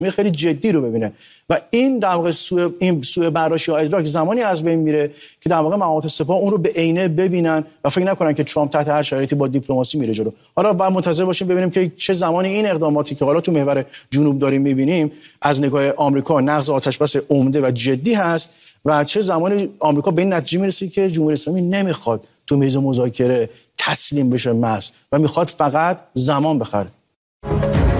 خیلی جدی رو ببینه و این در واقع سوء برداشت یا ادراک زمانی از بین میره که در واقع مقامات سپاه اون رو به عینه ببینن و فکر نکنن که ترامپ تحت هر شرایطی با دیپلماسی میره جلو. حالا باید منتظر باشیم ببینیم که چه زمانی این اقداماتی که حالا تو محور جنوب داریم میبینیم از نگاه آمریکا نقض آتش‌بس عمده و جدی هست و چه زمانی آمریکا به این نتیجه میرسه که جمهوری اسلامی نمیخواد تو میز مذاکره تسلیم بشه و میخواد فقط زمان بخره.